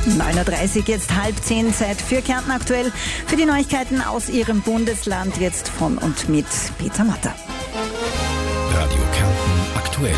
9.30 Uhr, jetzt 9:30, Zeit für Kärnten aktuell. Für die Neuigkeiten aus Ihrem Bundesland jetzt von und mit Peter Matter. Radio Kärnten aktuell.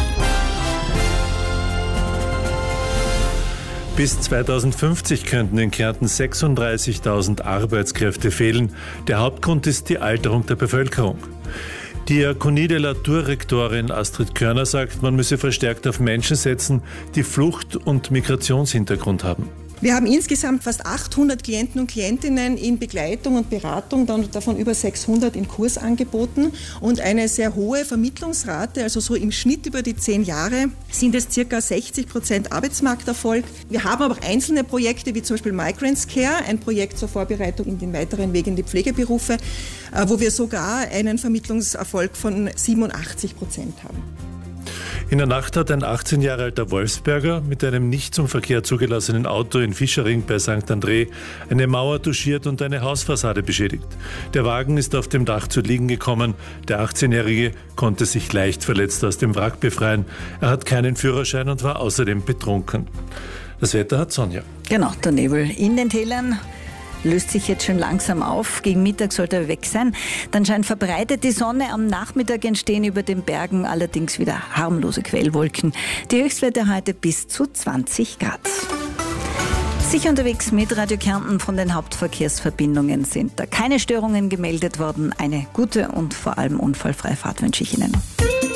Bis 2050 könnten in Kärnten 36.000 Arbeitskräfte fehlen. Der Hauptgrund ist die Alterung der Bevölkerung. Die Diakonie de la Tour-Rektorin Astrid Körner sagt, man müsse verstärkt auf Menschen setzen, die Flucht- und Migrationshintergrund haben. Wir haben insgesamt fast 800 Klienten und Klientinnen in Begleitung und Beratung, davon über 600 in Kursangeboten und eine sehr hohe Vermittlungsrate, also so im Schnitt über die 10 Jahre sind es ca. 60% Arbeitsmarkterfolg. Wir haben aber auch einzelne Projekte, wie zum Beispiel Migrants Care, ein Projekt zur Vorbereitung in den weiteren Weg in die Pflegeberufe, wo wir sogar einen Vermittlungserfolg von 87% haben. In der Nacht hat ein 18 Jahre alter Wolfsberger mit einem nicht zum Verkehr zugelassenen Auto in Fischering bei St. André eine Mauer touchiert und eine Hausfassade beschädigt. Der Wagen ist auf dem Dach zu liegen gekommen. Der 18-Jährige konnte sich leicht verletzt aus dem Wrack befreien. Er hat keinen Führerschein und war außerdem betrunken. Das Wetter hat Sonja. Genau, der Nebel in den Tälern löst sich jetzt schon langsam auf. Gegen Mittag sollte er weg sein. Dann scheint verbreitet die Sonne. Am Nachmittag entstehen über den Bergen allerdings wieder harmlose Quellwolken. Die Höchstwerte heute bis zu 20 Grad. Sicher unterwegs mit Radio Kärnten. Von den Hauptverkehrsverbindungen sind da keine Störungen gemeldet worden. Eine gute und vor allem unfallfreie Fahrt wünsche ich Ihnen.